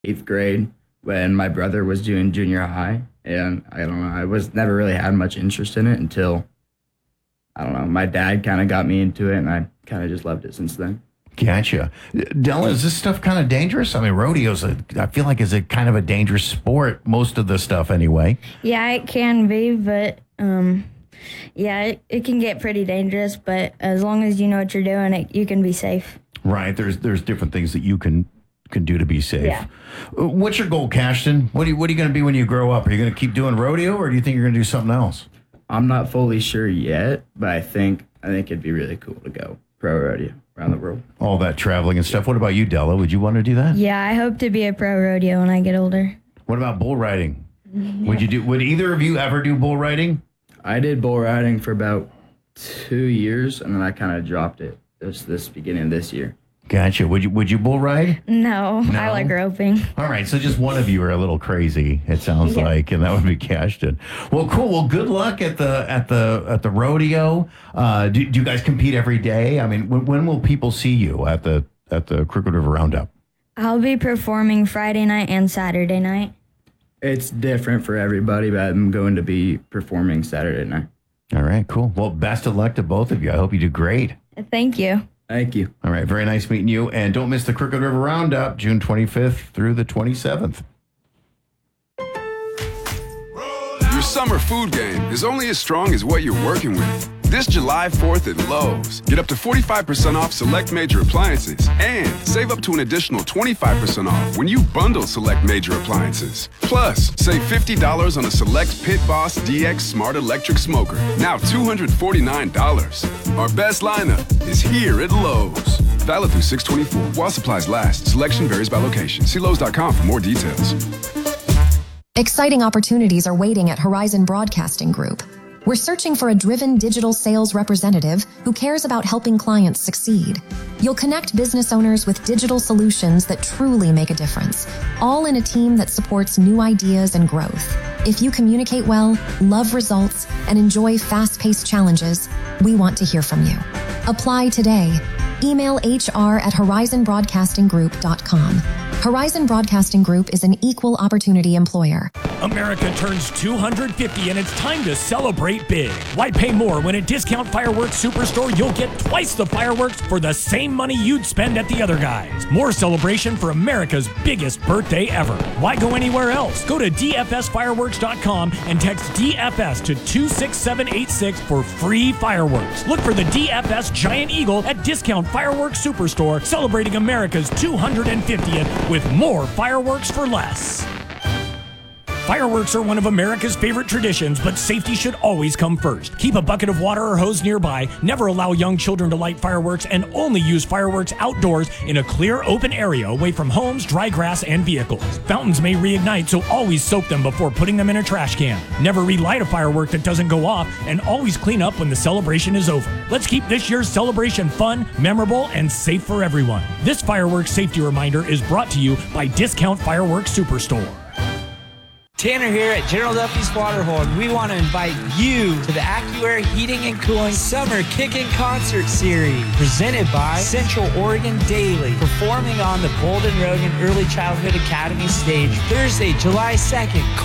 8th grade when my brother was doing junior high. And I don't know, I was never really had much interest in it until, I don't know, my dad kind of got me into it, and I kind of just loved it since then. Gotcha. Della, is this stuff kind of dangerous? I mean, rodeos, I feel like, is a kind of a dangerous sport, most of the stuff anyway. Yeah, it can be, but yeah, it can get pretty dangerous, but as long as you know what you're doing, you can be safe. Right. There's different things that you can do to be safe. Yeah. What's your goal, Cashton? What are you going to be when you grow up? Are you going to keep doing rodeo, or do you think you're going to do something else? I'm not fully sure yet, but I think it'd be really cool to go pro rodeo around the world. All that traveling and stuff. What about you, Della? Would you want to do that? Yeah, I hope to be a pro rodeo when I get older. What about bull riding? Yeah. Would either of you ever do bull riding? I did bull riding for about 2 years, and then I kind of dropped it this beginning of this year. Gotcha. Would you bull ride? No, I like roping. All right, so just one of you are a little crazy, it sounds like, and that would be Cashton. Well, cool. Well, good luck at the rodeo. Do you guys compete every day? I mean, when will people see you at the Crooked River Roundup? I'll be performing Friday night and Saturday night. It's different for everybody, but I'm going to be performing Saturday night. All right, cool. Well, best of luck to both of you. I hope you do great. Thank you. Thank you. All right, very nice meeting you. And don't miss the Crooked River Roundup, June 25th through the 27th. Your summer food game is only as strong as what you're working with. This July 4th at Lowe's, get up to 45% off select major appliances and save up to an additional 25% off when you bundle select major appliances. Plus, save $50 on a select Pit Boss DX Smart Electric Smoker, now $249. Our best lineup is here at Lowe's. Valid through 6/24 while supplies last. Selection varies by location. See Lowe's.com for more details. Exciting opportunities are waiting at Horizon Broadcasting Group. We're searching for a driven digital sales representative who cares about helping clients succeed. You'll connect business owners with digital solutions that truly make a difference, all in a team that supports new ideas and growth. If you communicate well, love results, and enjoy fast-paced challenges, we want to hear from you. Apply today. Email hr@horizonbroadcastinggroup.com. Horizon Broadcasting Group is an equal opportunity employer. America turns 250 and it's time to celebrate big. Why pay more when at Discount Fireworks Superstore you'll get twice the fireworks for the same money you'd spend at the other guys? More celebration for America's biggest birthday ever. Why go anywhere else? Go to dfsfireworks.com and text DFS to 26786 for free fireworks. Look for the DFS Giant Eagle at Discount Fireworks Superstore, celebrating America's 250th with more fireworks for less. Fireworks are one of America's favorite traditions, but safety should always come first. Keep a bucket of water or hose nearby, never allow young children to light fireworks, and only use fireworks outdoors in a clear, open area away from homes, dry grass, and vehicles. Fountains may reignite, so always soak them before putting them in a trash can. Never relight a firework that doesn't go off, and always clean up when the celebration is over. Let's keep this year's celebration fun, memorable, and safe for everyone. This fireworks safety reminder is brought to you by Discount Fireworks Superstore. Tanner here at General Duffy's Waterhole. We want to invite you to the AccuAir Heating and Cooling Summer Kickin' Concert Series, presented by Central Oregon Daily, performing on the Bolden Rogan Early Childhood Academy stage Thursday, July 2nd.